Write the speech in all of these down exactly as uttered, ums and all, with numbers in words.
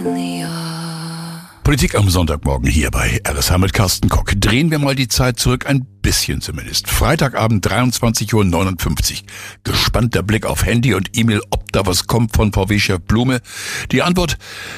Politik am Sonntagmorgen hier bei R S H mit Carsten Kock. Drehen wir mal die Zeit zurück, ein bisschen zumindest. Freitagabend dreiundzwanzig Uhr neunundfünfzig. Gespannter Blick auf Handy und E-Mail, ob da was kommt von V W-Chef Blume. Die Antwort: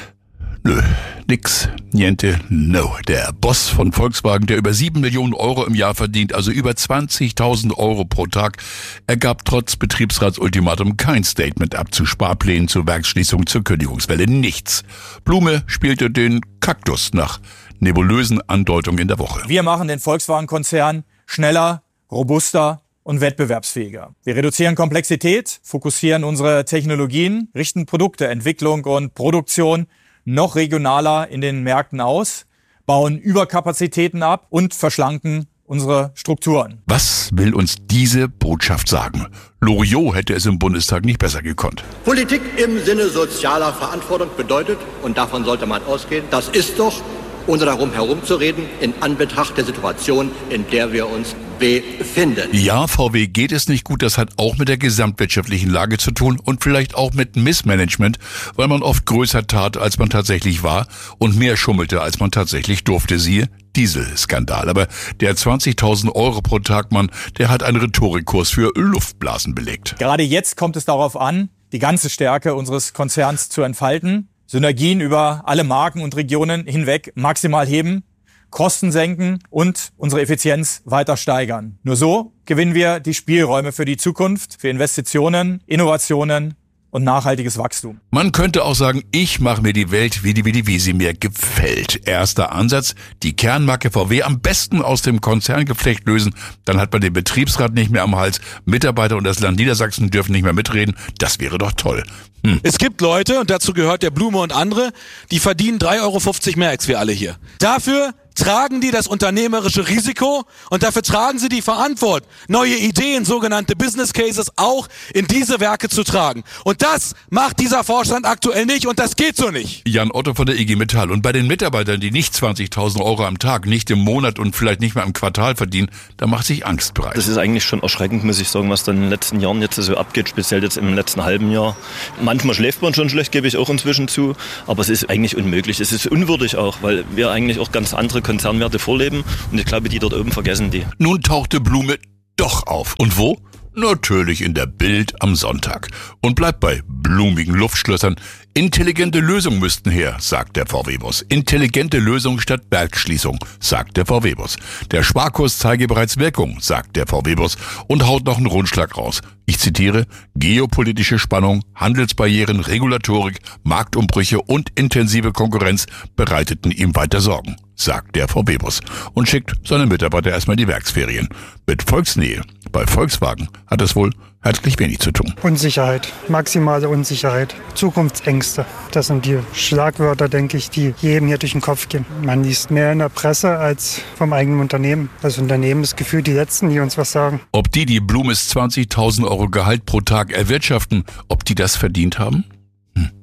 nö, nix, niente, no. Der Boss von Volkswagen, der über sieben Millionen Euro im Jahr verdient, also über zwanzigtausend Euro pro Tag, er gab trotz Betriebsratsultimatum kein Statement ab zu Sparplänen, zur Werksschließung, zur Kündigungswelle, nichts. Blume spielte den Kaktus nach nebulösen Andeutungen in der Woche. Wir machen den Volkswagen-Konzern schneller, robuster und wettbewerbsfähiger. Wir reduzieren Komplexität, fokussieren unsere Technologien, richten Produkte, Entwicklung und Produktion noch regionaler in den Märkten aus, bauen Überkapazitäten ab und verschlanken unsere Strukturen. Was will uns diese Botschaft sagen? Loriot hätte es im Bundestag nicht besser gekonnt. Politik im Sinne sozialer Verantwortung bedeutet, und davon sollte man ausgehen, das ist doch, ohne darum herumzureden, in Anbetracht der Situation, in der wir uns befinden. Ja, V W geht es nicht gut, das hat auch mit der gesamtwirtschaftlichen Lage zu tun und vielleicht auch mit Missmanagement, weil man oft größer tat, als man tatsächlich war und mehr schummelte, als man tatsächlich durfte. Siehe Dieselskandal. Aber der zwanzigtausend Euro pro Tag Mann, der hat einen Rhetorikkurs für Luftblasen belegt. Gerade jetzt kommt es darauf an, die ganze Stärke unseres Konzerns zu entfalten, Synergien über alle Marken und Regionen hinweg maximal heben, Kosten senken und unsere Effizienz weiter steigern. Nur so gewinnen wir die Spielräume für die Zukunft, für Investitionen, Innovationen und nachhaltiges Wachstum. Man könnte auch sagen, ich mache mir die Welt, wie die, wie die, wie sie mir gefällt. Erster Ansatz, die Kernmarke V W am besten aus dem Konzerngeflecht lösen. Dann hat man den Betriebsrat nicht mehr am Hals. Mitarbeiter und das Land Niedersachsen dürfen nicht mehr mitreden. Das wäre doch toll. Hm. Es gibt Leute, und dazu gehört der Blume und andere, die verdienen drei Euro fünfzig mehr als wir alle hier. Dafür tragen die das unternehmerische Risiko und dafür tragen sie die Verantwortung, neue Ideen, sogenannte Business Cases auch in diese Werke zu tragen. Und das macht dieser Vorstand aktuell nicht und das geht so nicht. Jan Otto von der I G Metall. Und bei den Mitarbeitern, die nicht zwanzigtausend Euro am Tag, nicht im Monat und vielleicht nicht mal im Quartal verdienen, da macht sich Angst breit. Das ist eigentlich schon erschreckend, muss ich sagen, was dann in den letzten Jahren jetzt so abgeht, speziell jetzt im letzten halben Jahr. Manchmal schläft man schon schlecht, gebe ich auch inzwischen zu, aber es ist eigentlich unmöglich. Es ist unwürdig auch, weil wir eigentlich auch ganz andere Konzernwerte vorleben und ich glaube, die dort oben vergessen die. Nun tauchte Blume doch auf. Und wo? Natürlich in der Bild am Sonntag. Und bleibt bei blumigen Luftschlössern. Intelligente Lösungen müssten her, sagt der V W-Boss. Intelligente Lösungen statt Werksschließung, sagt der V W-Boss. Der Sparkurs zeige bereits Wirkung, sagt der V W-Boss und haut noch einen Rundschlag raus. Ich zitiere: geopolitische Spannung, Handelsbarrieren, Regulatorik, Marktumbrüche und intensive Konkurrenz bereiteten ihm weiter Sorgen, sagt der V W-Boss und schickt seine Mitarbeiter erstmal in die Werksferien. Mit Volksnähe bei Volkswagen hat es wohl herzlich wenig zu tun. Unsicherheit, maximale Unsicherheit, Zukunftsängste. Das sind die Schlagwörter, denke ich, die jedem hier durch den Kopf gehen. Man liest mehr in der Presse als vom eigenen Unternehmen. Das Unternehmen ist gefühlt die Letzten, die uns was sagen. Ob die, die Blumes zwanzigtausend Euro Gehalt pro Tag erwirtschaften, ob die das verdient haben? Hm.